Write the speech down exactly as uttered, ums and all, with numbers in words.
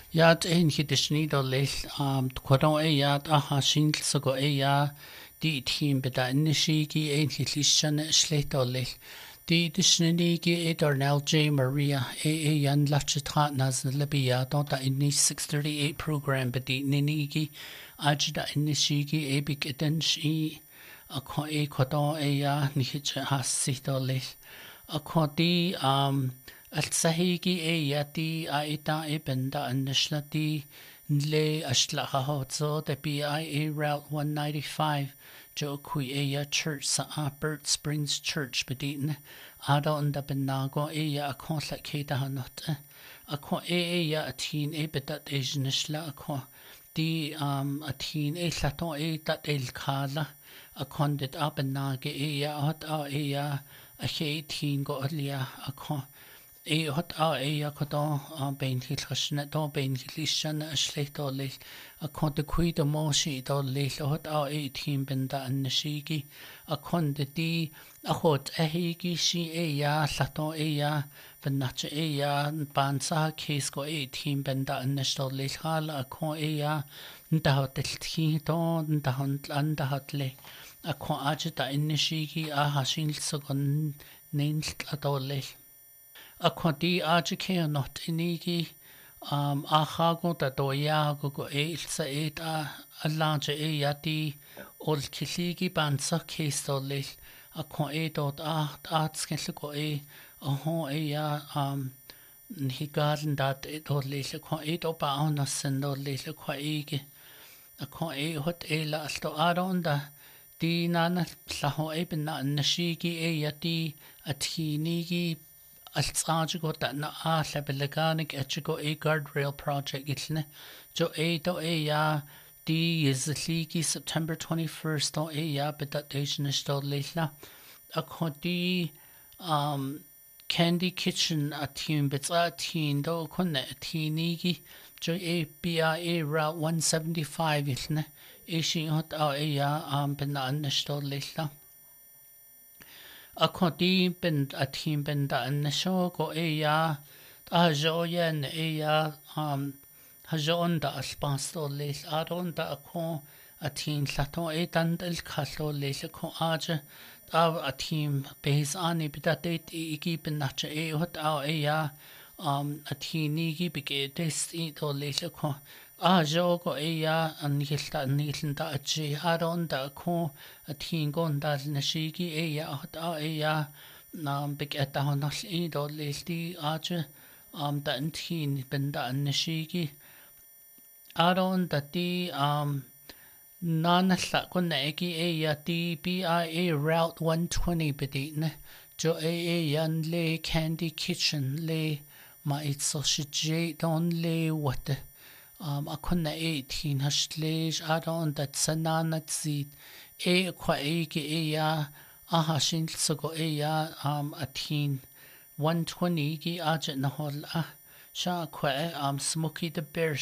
Yaad ein hidisnido leil um quadon e yaad aha shindl sogo e ya di team beda inishigi ein hilishan shleito leil di dishnigi e Darnell J Maria e e yan lachitra nas libya don't da inni six thirty-eight program bedi ninigi ajda inishigi e big edenshi a ko e quadon e ya nihich hasito leil a ko di um السهيجي إيه ياتي آيتا إبندا النشلتي نلي أشلها هوتزو the B I A Route one ninety-five جو كوي إيه church سا Bird Springs Church بدينا آدو اندا بناغو إيه أكون لكيدا هنوت أكون إيه إيه أتين إيه بدات إيج نشلا أكون دي um أتين إيه لاتون إيه دات الكالا أكون دت أبناغي إيه أهد أو إيه أخي تين غو أليا أكون إيه هاد آه إيه كده آه بين هالخشنة ده بين هالشنة أشليه دولي أكون دكوي دموشي دولي هاد آه إيه تيم بندا النشيجي أكون ددي أخد أهيجي شي إيه يا لاتو إيه يا بناتش إيه يا بانسا كيسكو إيه تيم بندا النش دولي خال أكون إيه يا ندهو تلتي دو ندهو ندهو تلي أكون أجدا النشيجي آه هاشين لسغن نين دولي أكون دي أجيكي نوت إنيجي um أخاغو تدوياغو غو إيه سعيد ألانج إيه ياتي أول كليجي بانسا كيستو ليل أكون إيه دوت آه آتسكنسكو إيه أهو إيه يا um نهيغارن دات إيه دو ليل أكون إيه دو باونا سندو ليل أكون إيجي أكون إيه هوت إيه لألتو آرون دا دي نانا لهو إيه بنا النشيجي إيه ياتي أتينيجي التصاجو تانا آله بلغانك أتشكو إي guardrail project إتلنا جو إي دو إي يا دي يزليكي September twenty-first دو إي يا بدأت إيجنش دو ليلة أكو دي um, Candy Kitchen أتين بتسا أتين دو كنا أتينيكي جو إي بي آي Route one seventy-five إتلنا إيشي هوت أو إي يا um, بنا أنش دو ليلة أكو دي بنت أتين بنت النشو كو إيا أجوين إيا هم هجون دا الباستو ليس أرون دا أكو أتين لاتو إيدان الكالو ليس كو آج دا أتين بيز آني بدا ديت إيجي بناتش إيهوت أو إيا أتينيجي بكي ديست إيدو ليس كو آجو كو إيا أنيلتا أنيلتا أجي أرون دا أكو أتينغون دا النشيجي إيا أهد أو إيا نام بك أتاهو نال إيدو ليلتي آج أم دا أنتين بندا النشيجي أرون دا دي أم نانسلا كنا إيجي إيا دي بي آي إي Route one twenty بدينا جو إيا ين لي Candy Kitchen لي ما إتصوشي دون لي وات Um, أكون eighteen هشتليش أرون دات سنانة تزيد إيه كوا إيجي إيا أها شين لسقو إيا um, أتين one twenty إيجي أجي نهول أه شا كوا um, Smokey the Bear